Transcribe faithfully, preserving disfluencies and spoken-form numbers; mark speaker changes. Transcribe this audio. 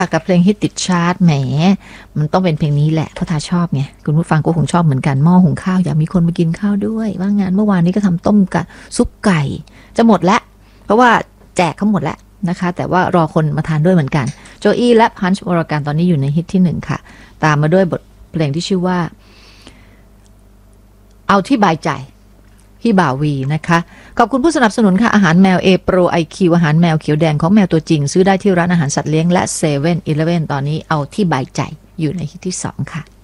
Speaker 1: กับเพลงฮิตติดชาร์ตแหมมันต้องเป็นเพลงนี้แหละเพราะทาชอบไงคุณผู้ฟังก็คงชอบเหมือนกันหม้อหุงข้าวอยากมีคนมากินข้าวด้วยว่างานเมื่อวานนี้ก็ทำต้มกับซุปไก่จะหมดแล้วเพราะว่าแจกเขาหมดแล้วนะคะแต่ว่ารอคนมาทานด้วยเหมือนกันโจอี้และพันช์วรการตอนนี้อยู่ในฮิตที่หนึ่งค่ะตามมาด้วยบทเพลงที่ชื่อว่าเอาที่บายใจพี่บ่าวีนะคะขอบคุณผู้สนับสนุนค่ะอาหารแมว A Pro ไอ คิว อาหารแมวเขียวแดงของแมวตัวจริงซื้อได้ที่ร้านอาหารสัตว์เลี้ยงและเซเว่นอีเลฟเว่นตอนนี้เอาที่บายใจอยู่ในฮิตที่สองค่ะ